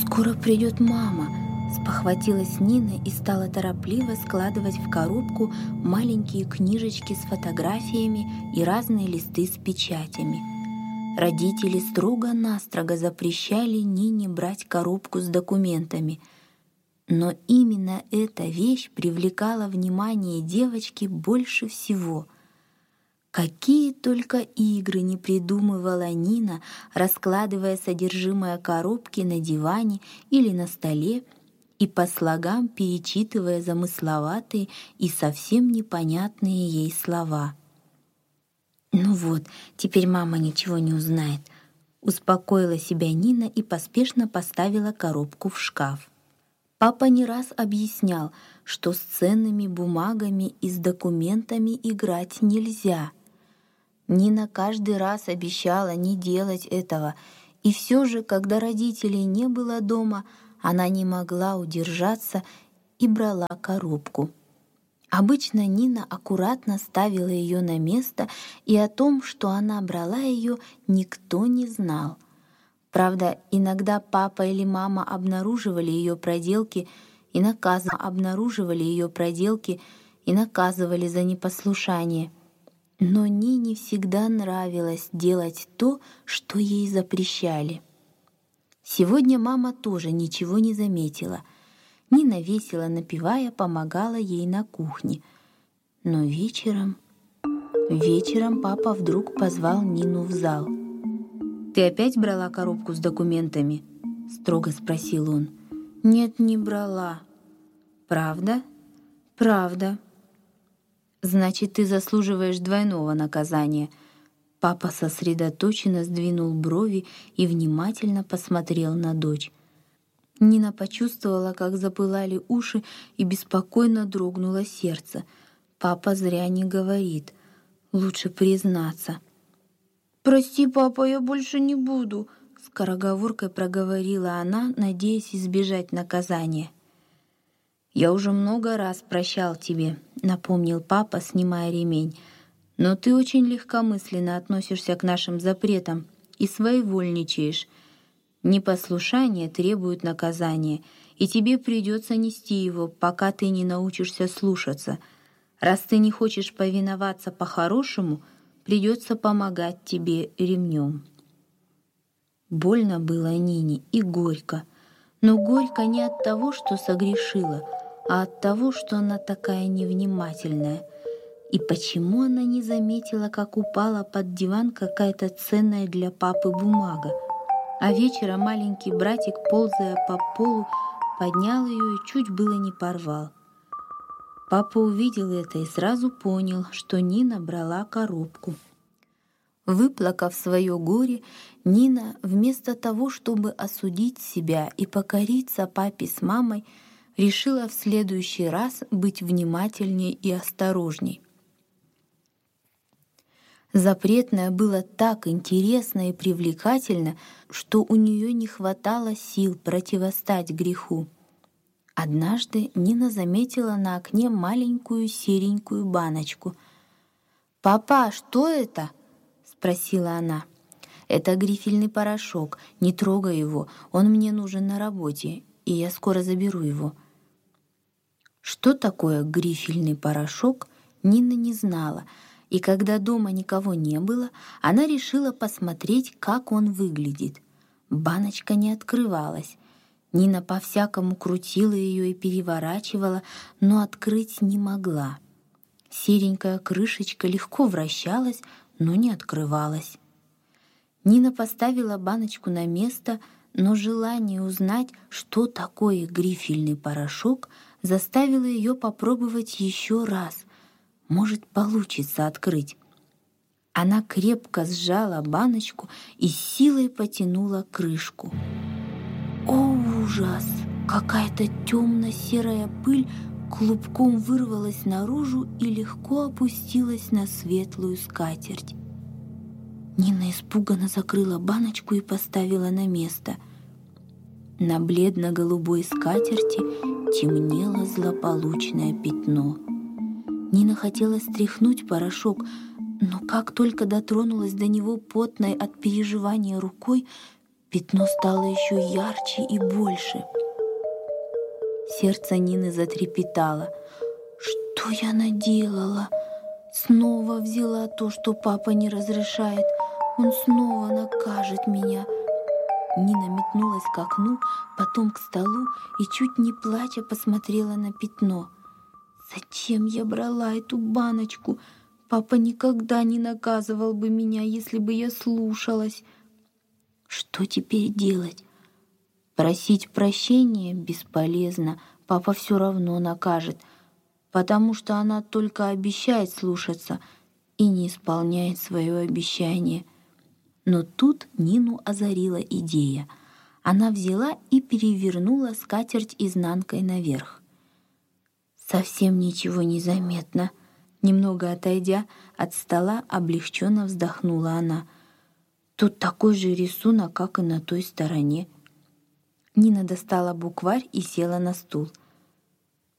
«Скоро придет мама», — спохватилась Нина и стала торопливо складывать в коробку маленькие книжечки с фотографиями и разные листы с печатями. Родители строго-настрого запрещали Нине брать коробку с документами. Но именно эта вещь привлекала внимание девочки больше всего. Какие только игры не придумывала Нина, раскладывая содержимое коробки на диване или на столе и по слогам перечитывая замысловатые и совсем непонятные ей слова. «Ну вот, теперь мама ничего не узнает», — успокоила себя Нина и поспешно поставила коробку в шкаф. Папа не раз объяснял, что с ценными бумагами и с документами играть нельзя. Нина каждый раз обещала не делать этого, и все же, когда родителей не было дома, она не могла удержаться и брала коробку. Обычно Нина аккуратно ставила ее на место, и о том, что она брала ее, никто не знал. Правда, иногда папа или мама обнаруживали ее проделки и наказывали за непослушание. Но Нине всегда нравилось делать то, что ей запрещали. Сегодня мама тоже ничего не заметила. Нина, весело напевая, помогала ей на кухне. Но вечером папа вдруг позвал Нину в зал. «Ты опять брала коробку с документами?» — строго спросил он. «Нет, не брала». «Правда?» «Правда». «Значит, ты заслуживаешь двойного наказания». Папа сосредоточенно сдвинул брови и внимательно посмотрел на дочь. Нина почувствовала, как запылали уши, и беспокойно дрогнуло сердце. Папа зря не говорит. Лучше признаться. «Прости, папа, я больше не буду», — скороговоркой проговорила она, надеясь избежать наказания. «Я уже много раз прощал тебе», — напомнил папа, снимая ремень. «Но ты очень легкомысленно относишься к нашим запретам и своевольничаешь. Непослушание требует наказания, и тебе придется нести его, пока ты не научишься слушаться. Раз ты не хочешь повиноваться по-хорошему, придется помогать тебе ремнем». Больно было Нине и горько. Но горько не от того, что согрешила, а от того, что она такая невнимательная. И почему она не заметила, как упала под диван какая-то ценная для папы бумага? А вечером маленький братик, ползая по полу, поднял ее и чуть было не порвал. Папа увидел это и сразу понял, что Нина брала коробку. Выплакав свое горе, Нина, вместо того, чтобы осудить себя и покориться папе с мамой, решила в следующий раз быть внимательнее и осторожней. Запретное было так интересно и привлекательно, что у нее не хватало сил противостать греху. Однажды Нина заметила на окне маленькую серенькую баночку. «Папа, что это?» — спросила она. «Это грифельный порошок. Не трогай его, он мне нужен на работе, и я скоро заберу его». Что такое грифельный порошок, Нина не знала, и когда дома никого не было, она решила посмотреть, как он выглядит. Баночка не открывалась. Нина по-всякому крутила ее и переворачивала, но открыть не могла. Серенькая крышечка легко вращалась, но не открывалась. Нина поставила баночку на место, но желание узнать, что такое грифельный порошок, заставило ее попробовать еще раз. Может, получится открыть. Она крепко сжала баночку и с силой потянула крышку. О, ужас! Какая-то темно-серая пыль клубком вырвалась наружу и легко опустилась на светлую скатерть. Нина испуганно закрыла баночку и поставила на место. На бледно-голубой скатерти темнело злополучное пятно. Нина хотела стряхнуть порошок, но как только дотронулась до него потной от переживания рукой, Пятно стало еще ярче и больше. Сердце Нины затрепетало. Что я наделала? Снова взяла то, что папа не разрешает. Он снова накажет меня. Нина метнулась к окну, потом к столу и, чуть не плача, посмотрела на пятно. Зачем я брала эту баночку? Папа никогда не наказывал бы меня, если бы я слушалась. Что теперь делать? Просить прощения бесполезно, папа все равно накажет, потому что она только обещает слушаться и не исполняет свое обещание. Но тут Нину озарила идея. Она взяла и перевернула скатерть изнанкой наверх. Совсем ничего не заметно. Немного отойдя от стола, облегченно вздохнула она. Тут такой же рисунок, как и на той стороне. Нина достала букварь и села на стул.